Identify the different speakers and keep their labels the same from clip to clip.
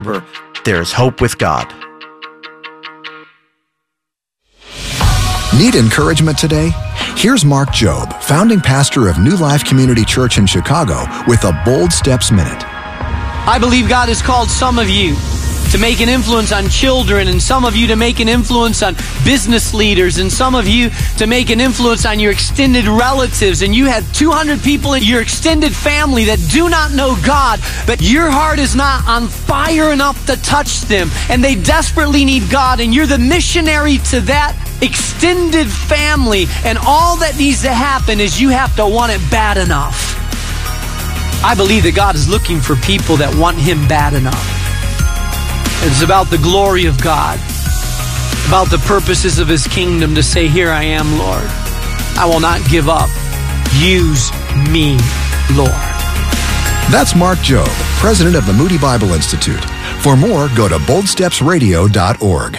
Speaker 1: there is hope with God.
Speaker 2: Need encouragement today? Here's Mark Jobe, founding pastor of New Life Community Church in Chicago, with a Bold Steps Minute.
Speaker 3: I believe God has called some of you to make an influence on children, and some of you to make an influence on business leaders, and some of you to make an influence on your extended relatives. And you have 200 people in your extended family that do not know God, but your heart is not on fire enough to touch them, and they desperately need God, and you're the missionary to that extended family, and all that needs to happen is you have to want it bad enough. I believe that God is looking for people that want Him bad enough. It's about the glory of God, about the purposes of His kingdom, to say, here I am, Lord. I will not give up. Use me, Lord.
Speaker 2: That's Mark Jobe, president of the Moody Bible Institute. For more, go to boldstepsradio.org.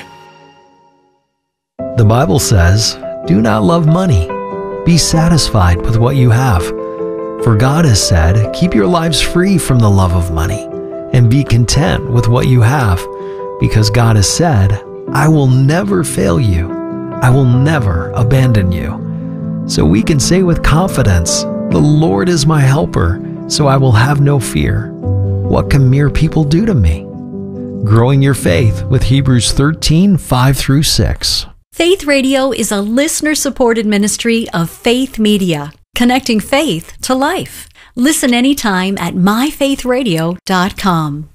Speaker 4: The Bible says, do not love money. Be satisfied with what you have. For God has said, keep your lives free from the love of money, and be content with what you have, because God has said, I will never fail you. I will never abandon you. So we can say with confidence, the Lord is my helper, so I will have no fear. What can mere people do to me? Growing your faith with Hebrews 13, 5-6.
Speaker 5: Faith Radio is a listener-supported ministry of Faith Media, connecting faith to life. Listen anytime at myfaithradio.com.